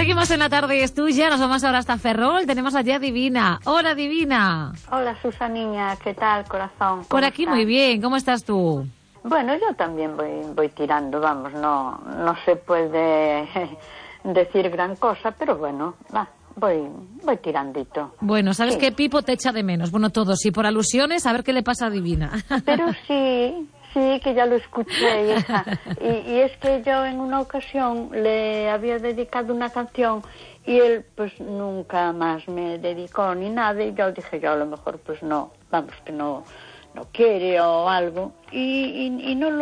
Seguimos en La Tarde es Tuya, nos vamos ahora hasta Ferrol, tenemos allí a Divina. Hola, Divina. Hola, Susaniña, ¿qué tal, corazón? Por aquí estás? Muy bien, ¿cómo estás tú? Bueno, yo también voy tirando, vamos, no se puede decir gran cosa, pero bueno, voy tirandito. Bueno, sabes Sí. que Pipo te echa de menos, bueno, todos, y por alusiones, a ver qué le pasa a Divina. Pero sí, que ya lo escuché, hija. Y es que yo en una ocasión le había dedicado una canción y él pues nunca más me dedicó ni nada, y yo dije, yo a lo mejor pues no, vamos, que no quiere o algo, y no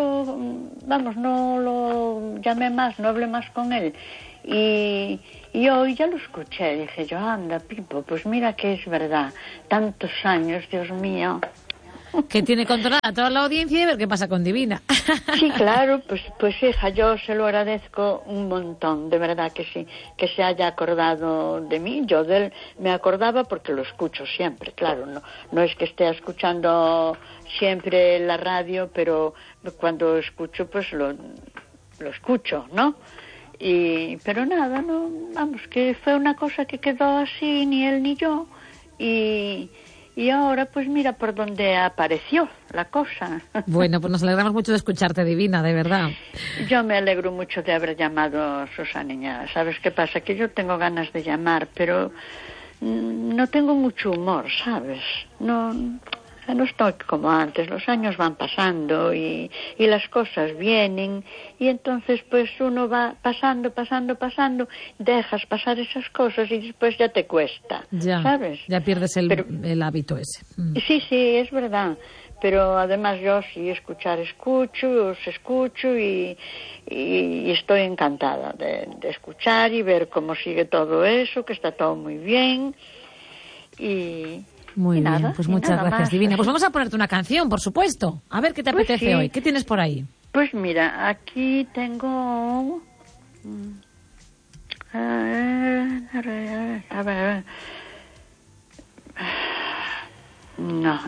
lo llamé más, no hablé más con él. Y hoy ya lo escuché, dije yo, anda, Pipo, pues mira que es verdad, tantos años, Dios mío. Que tiene controlada toda la audiencia y ver qué pasa con Divina. Sí, claro, pues hija, yo se lo agradezco un montón, de verdad que sí, que se haya acordado de mí. Yo de él me acordaba porque lo escucho siempre, claro, no es que esté escuchando siempre la radio, pero cuando escucho pues lo escucho, ¿no? Pero nada, no, vamos, que fue una cosa que quedó así, ni él ni yo, y ahora pues mira por dónde apareció la cosa. Bueno, pues nos alegramos mucho de escucharte, Divina, de verdad. Yo me alegro mucho de haber llamado, Susaniña. ¿Sabes qué pasa? Que yo tengo ganas de llamar, pero no tengo mucho humor, ¿sabes? No estoy como antes, los años van pasando y las cosas vienen, y entonces pues uno va pasando, dejas pasar esas cosas y después ya te cuesta, Ya, ¿sabes? ya pierdes el hábito ese. Sí, es verdad, pero además yo sí os escucho y estoy encantada de escuchar y ver cómo sigue todo eso, que está todo muy bien Muy bien, nada, pues muchas gracias, más. Divina. Pues vamos a ponerte una canción, por supuesto. A ver qué te apetece sí. hoy. ¿Qué tienes por ahí? Pues mira, aquí tengo... A ver. No.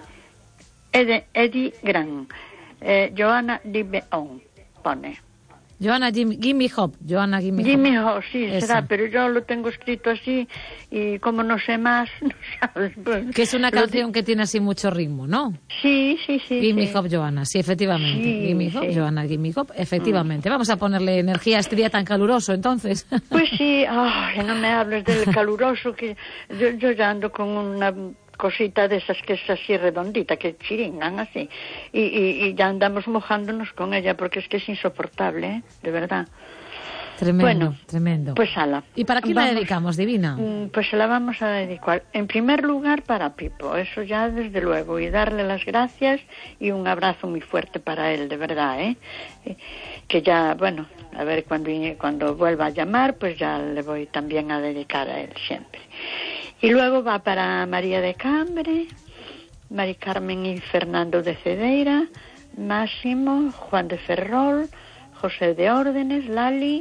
Eddie Grant. Joanna Libeon pone. Joanna, Gimme Hop. Joanna, Gimme Hop. Gimme Hop, sí, Esa. será, pero yo lo tengo escrito así y como no sé más, no sabes. Pues, que es una canción que tiene así mucho ritmo, ¿no? Sí. Gimme Hop, Joanna, sí, efectivamente. Sí, Gimme Hop, Joanna, Gimme Hop, efectivamente. Vamos a ponerle energía a este día tan caluroso, entonces. Pues sí, no me hables del caluroso, que yo ya ando con una cosita de esas que es así redondita, que chiringan así, y ya andamos mojándonos con ella porque es que es insoportable, ¿eh? De verdad. Tremendo, bueno, tremendo. Pues ala. ¿Y para quién la dedicamos, Divina? Pues se la vamos a dedicar, en primer lugar, para Pipo, eso ya desde luego, y darle las gracias y un abrazo muy fuerte para él, de verdad, ¿eh? Que ya, bueno, a ver, cuando vuelva a llamar, pues ya le voy también a dedicar a él siempre. Y luego va para María de Cambre, Mari Carmen y Fernando de Cedeira, Máximo, Juan de Ferrol, José de Órdenes, Lali,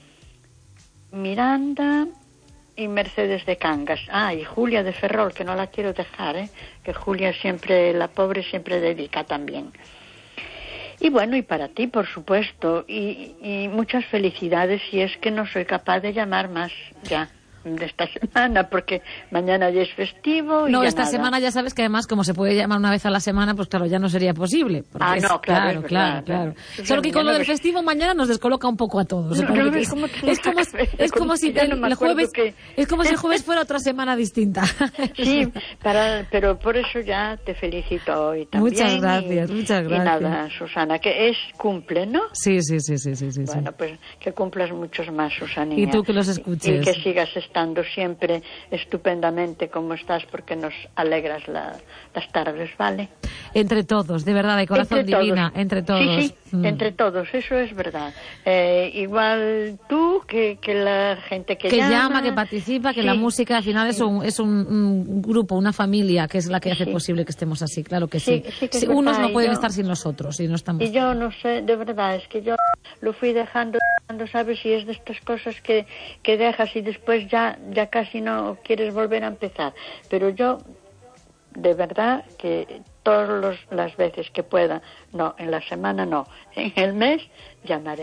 Miranda y Mercedes de Cangas. Y Julia de Ferrol, que no la quiero dejar, que Julia siempre, la pobre, siempre dedica también. Y bueno, y para ti, por supuesto, y muchas felicidades, si es que no soy capaz de llamar más ya de esta semana, porque mañana ya es festivo. No, esta semana ya sabes que además, como se puede llamar una vez a la semana, pues claro, ya no sería posible. No, claro. Solo que con lo del festivo mañana nos descoloca un poco a todos. Es como si el jueves fuera otra semana distinta. Sí, pero por eso ya te felicito hoy también. Muchas gracias. Y nada, Susana, que cumple, ¿no? Sí. Bueno, pues que cumplas muchos más, Susanina. Y tú que los escuches. Y que sigas estando siempre estupendamente como estás, porque nos alegras las tardes, ¿vale? Entre todos, de verdad, de corazón divina, entre todos. Sí, entre todos, eso es verdad. Igual tú que la gente que llama, que participa, que la música al final es un grupo, una familia, que es la que hace posible que estemos así, claro que sí. Unos no pueden estar sin nosotros, y no estamos. Y yo no sé, de verdad, es que yo lo fui dejando, ¿sabes? Y es de estas cosas que dejas y después ya casi no quieres volver a empezar. Pero yo, de verdad, que todas las veces que pueda, no, en la semana no, en el mes llamaré.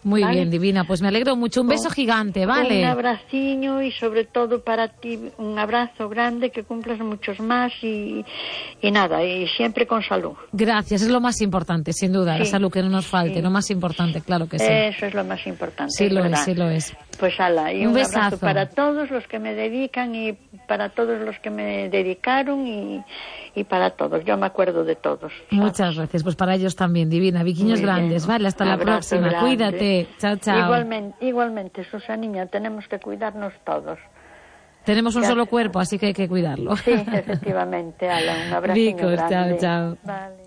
Muy ¿vale? bien, Divina, pues me alegro mucho. Un beso gigante, ¿vale? Un abraciño y sobre todo para ti un abrazo grande, que cumplas muchos más y nada, y siempre con salud. Gracias, es lo más importante, sin duda, la salud, que no nos falte, lo más importante, claro que sí. Eso es lo más importante. Sí lo es, sí lo es. Pues ala, y un abrazo para todos los que me dedican y para todos los que me dedicaron y para todos. Yo me acuerdo de todos. ¿sabes? Muchas gracias, pues para ellos también, Divina. Viquiños grandes, vale, hasta la próxima. Grande. Cuídate, chao, chao. Igualmente, Susaniña, tenemos que cuidarnos todos. Tenemos un solo cuerpo, así que hay que cuidarlo. Sí, efectivamente, ala, un abrazo grande. Chao, chao. Vale.